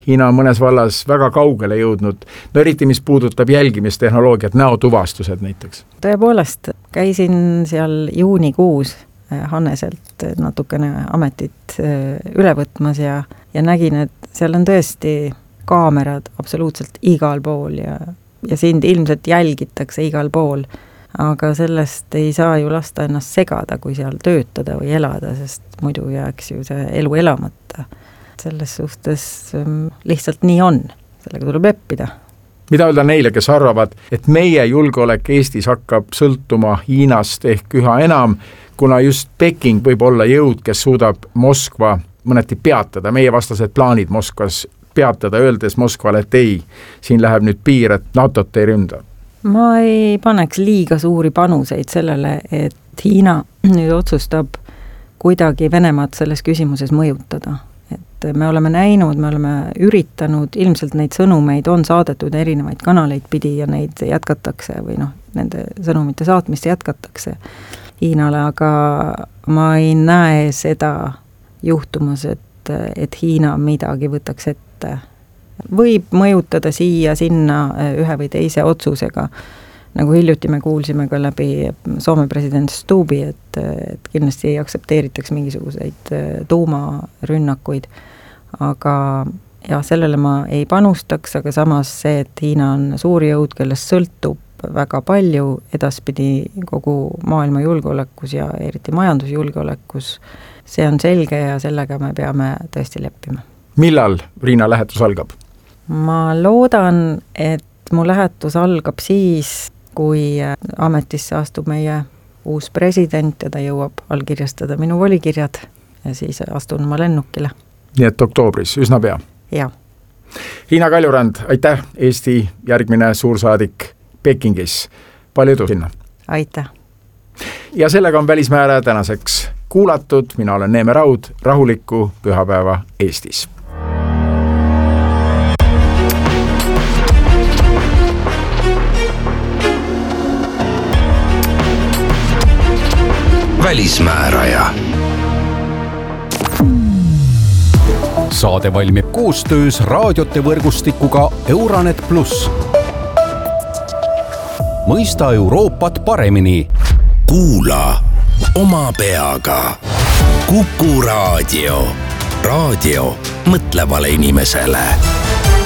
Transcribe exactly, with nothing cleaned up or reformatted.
Hiina on mõnes vallas väga kaugele jõudnud, no eriti mis puudutab jälgimistehnoloogiat, näotuvastused näiteks. Tõepoolest, käisin seal juunikuus Hanneselt natukene ametit üle võtmas ja, ja nägin, et seal on tõesti kaamerad absoluutselt igal pool ja, ja sind ilmselt jälgitakse igal pool, aga sellest ei saa ju lasta ennast segada, kui seal töötada või elada, sest muidu jääks ju see elu elamata. Selles suhtes lihtsalt nii on, sellega tuleb leppida. Mida öelda neile, kes arvavad, et meie julgeolek Eestis hakkab sõltuma Hiinast ehk üha enam, kuna just Peking võib olla jõud, kes suudab Moskva mõneti peatada, meie vastased plaanid Moskvas peatada, öeldes Moskvale, et ei, siin läheb nüüd piir, et NATO-t ei ründa. Ma ei paneks liiga suuri panuseid sellele, et Hiina nüüd otsustab kuidagi Venemaad selles küsimuses mõjutada. Et me oleme näinud, me oleme üritanud, ilmselt neid sõnumeid on saadetud erinevaid kanaleid pidi ja neid jätkatakse või noh, nende sõnumite saatmist jätkatakse Hiinale, aga ma ei näe seda juhtumas, et, et Hiina midagi võtaks ette. Võib mõjutada siia sinna ühe või teise otsusega, nagu hiljuti me kuulsime ka läbi Soome president Stubi, et, et kindlasti ei aksepteeritaks mingisuguseid tuumarünnakuid, aga ja sellele ma ei panustaks, aga samas see, et Hiina on suur jõud, kellest sõltub väga palju edaspidi kogu maailma julgeolekus ja eriti majandusjulgeolekus, see on selge ja sellega me peame tõesti leppima. Millal Riina lähetus algab? Ma loodan, et mu lähetus algab siis, kui ametisse astub meie uus president ja ta jõuab allkirjastada minu volikirjad ja siis astun ma lennukile. Nii et oktoobris, üsna pea. Jah. Riina Kaljurand, aitäh, Eesti järgmine suursaadik Pekingis. Palju edu sinna. Aitäh. Ja sellega on Välismääraja tänaseks kuulatud. Mina olen Neeme Raud, rahulikku pühapäeva Eestis. Välismääraja. Saade valmib koostöös raadiote võrgustikuga Euranet Plus. Mõista Euroopat paremini. Kuula oma peaga. Kuku raadio. Raadio mõtlevale inimesele.